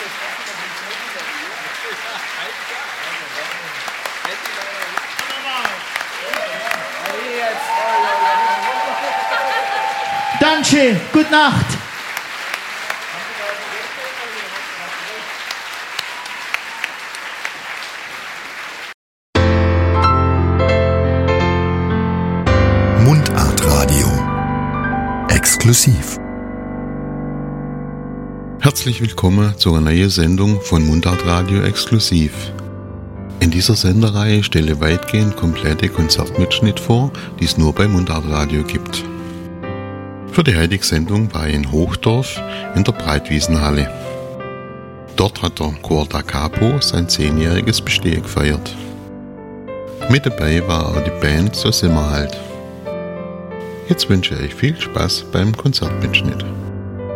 Danke, gute Nacht. Mundartradio. Exklusiv. Herzlich willkommen zu einer neuen Sendung von Mundartradio Exklusiv. In dieser Sendereihe stelle weitgehend komplette Konzertmitschnitt vor, die es nur bei Mundartradio gibt. Für die heutige Sendung war ich in Hochdorf in der Breitwiesenhalle. Dort hat der Chor Da Capo sein 10-jähriges Bestehen gefeiert. Mit dabei war auch die Band So sind wir halt. Jetzt wünsche ich euch viel Spaß beim Konzertmitschnitt.